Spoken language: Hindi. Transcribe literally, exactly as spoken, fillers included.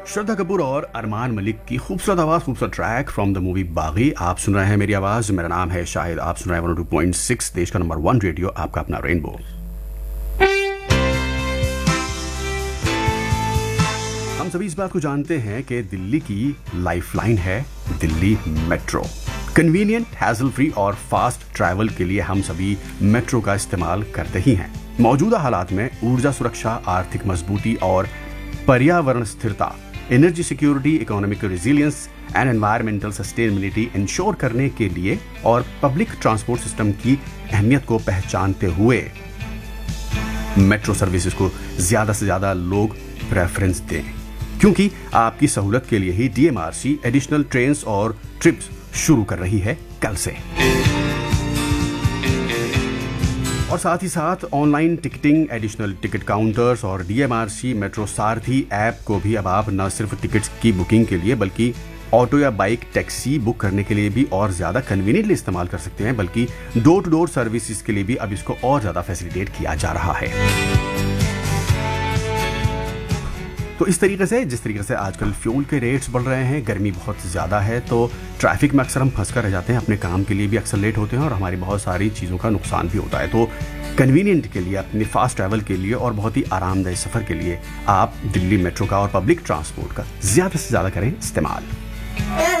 श्रद्धा कपूर और अरमान मलिक की खूबसूरत आवाज, खूबसूरत ट्रैक फ्रॉम द मूवी बागी। आप सुन रहे हैं मेरी आवाज, मेरा नाम है शाहिद। आप सुन रहे हैं one O two point six, देश का नंबर वन रेडियो, आपका अपना रेनबो। हम सभी इस बात को जानते हैं कि दिल्ली की लाइफलाइन है Delhi metro. Convenient, hassle free और फास्ट ट्रैवल के लिए हम सभी मेट्रो का इस्तेमाल करते ही हैं। मौजूदा हालात में ऊर्जा सुरक्षा, आर्थिक मजबूती और पर्यावरण स्थिरता, energy security, economic resilience and environmental sustainability ensure करने के लिए और पब्लिक ट्रांसपोर्ट सिस्टम की अहमियत को पहचानते हुए मेट्रो सर्विसेज को ज्यादा से ज्यादा लोग प्रेफरेंस दें, क्योंकि आपकी सहूलत के लिए ही डीएमआरसी एडिशनल ट्रेन्स और ट्रिप्स शुरू कर रही है कल से। और साथ ही साथ online ticketing, additional ticket counters और डीएमआरसी मेट्रो सारथी ऐप को भी अब आप न सिर्फ टिकट्स की बुकिंग के लिए बल्कि ऑटो या बाइक टैक्सी बुक करने के लिए भी और ज्यादा कन्वीनियंटली इस्तेमाल कर सकते हैं, बल्कि डोर टू डोर सर्विसेज के लिए भी अब इसको और ज्यादा फैसिलिटेट किया जा रहा है। तो इस तरीके से, जिस तरीके से आजकल फ्यूल के रेट्स बढ़ रहे हैं, गर्मी बहुत ज़्यादा है, तो ट्रैफिक में अक्सर हम फंस कर रह जाते हैं, अपने काम के लिए भी अक्सर लेट होते हैं और हमारी बहुत सारी चीज़ों का नुकसान भी होता है। तो कन्वीनियंट के लिए, अपने फास्ट ट्रैवल के लिए और बहुत ही आरामदायक सफ़र के लिए आप दिल्ली मेट्रो का और पब्लिक ट्रांसपोर्ट का ज़्यादा से ज़्यादा करें इस्तेमाल।